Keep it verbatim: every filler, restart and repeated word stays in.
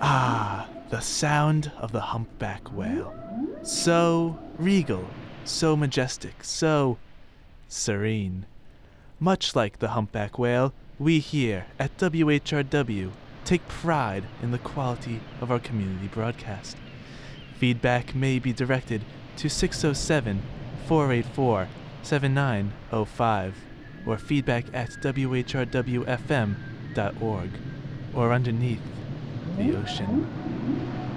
Ah, the sound of the humpback whale. So regal, so majestic, so serene. Much like the humpback whale, we here at W H R W take pride in the quality of our community broadcast. Feedback may be directed to six oh seven, four eight four, seven nine oh five or feedback at w h r w f m dot org or underneath the ocean.